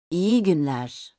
İyi günler.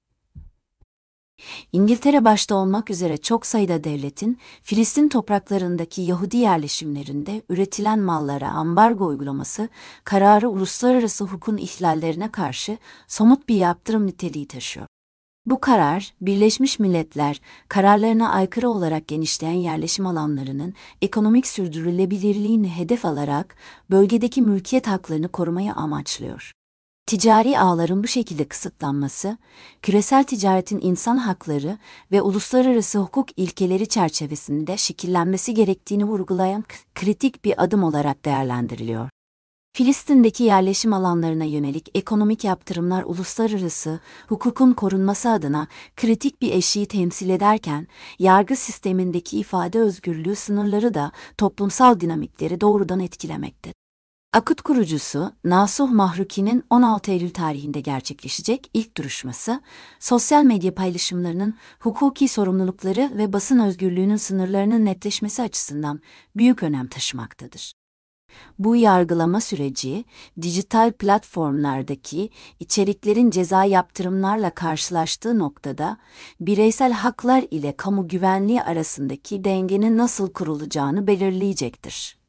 İngiltere başta olmak üzere çok sayıda devletin, Filistin topraklarındaki Yahudi yerleşimlerinde üretilen mallara ambargo uygulaması, kararı uluslararası hukukun ihlallerine karşı somut bir yaptırım niteliği taşıyor. Bu karar, Birleşmiş Milletler, kararlarına aykırı olarak genişleyen yerleşim alanlarının ekonomik sürdürülebilirliğini hedef alarak bölgedeki mülkiyet haklarını korumayı amaçlıyor. Ticari ağların bu şekilde kısıtlanması, küresel ticaretin insan hakları ve uluslararası hukuk ilkeleri çerçevesinde şekillenmesi gerektiğini vurgulayan kritik bir adım olarak değerlendiriliyor. Filistin'deki yerleşim alanlarına yönelik ekonomik yaptırımlar uluslararası hukukun korunması adına kritik bir eşiği temsil ederken, yargı sistemindeki ifade özgürlüğü sınırları da toplumsal dinamikleri doğrudan etkilemekte. Akut kurucusu Nasuh Mahruki'nin 16 Eylül tarihinde gerçekleşecek ilk duruşması, sosyal medya paylaşımlarının hukuki sorumlulukları ve basın özgürlüğünün sınırlarının netleşmesi açısından büyük önem taşımaktadır. Bu yargılama süreci, dijital platformlardaki içeriklerin ceza yaptırımlarla karşılaştığı noktada, bireysel haklar ile kamu güvenliği arasındaki dengenin nasıl kurulacağını belirleyecektir.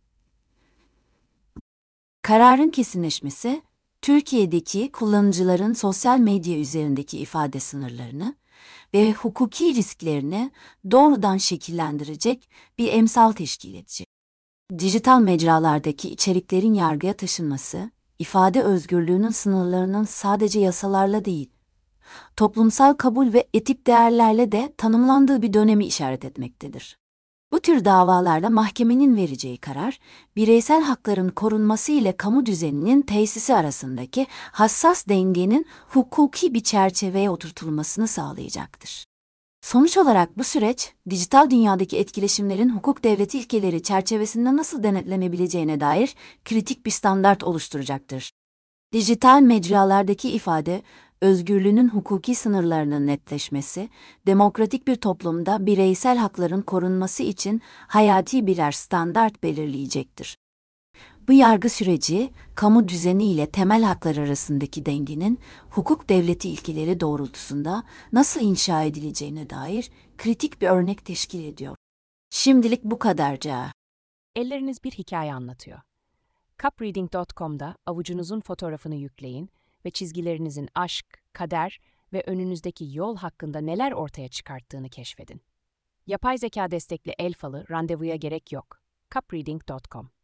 Kararın kesinleşmesi, Türkiye'deki kullanıcıların sosyal medya üzerindeki ifade sınırlarını ve hukuki risklerini doğrudan şekillendirecek bir emsal teşkil edecek. Dijital mecralardaki içeriklerin yargıya taşınması, ifade özgürlüğünün sınırlarının sadece yasalarla değil, toplumsal kabul ve etik değerlerle de tanımlandığı bir dönemi işaret etmektedir. Bu tür davalarda mahkemenin vereceği karar, bireysel hakların korunması ile kamu düzeninin tesisi arasındaki hassas dengenin hukuki bir çerçeveye oturtulmasını sağlayacaktır. Sonuç olarak bu süreç, dijital dünyadaki etkileşimlerin hukuk devleti ilkeleri çerçevesinde nasıl denetlenebileceğine dair kritik bir standart oluşturacaktır. Dijital mecralardaki ifade, özgürlüğünün hukuki sınırlarının netleşmesi, demokratik bir toplumda bireysel hakların korunması için hayati birer standart belirleyecektir. Bu yargı süreci, kamu düzeni ile temel haklar arasındaki dengenin hukuk devleti ilkeleri doğrultusunda nasıl inşa edileceğine dair kritik bir örnek teşkil ediyor. Şimdilik bu kadarca. Elleriniz bir hikaye anlatıyor. Cupreading.com'da avucunuzun fotoğrafını yükleyin ve çizgilerinizin aşk, kader ve önünüzdeki yol hakkında neler ortaya çıkarttığını keşfedin. Yapay zeka destekli el falı randevuya gerek yok. Cupreading.com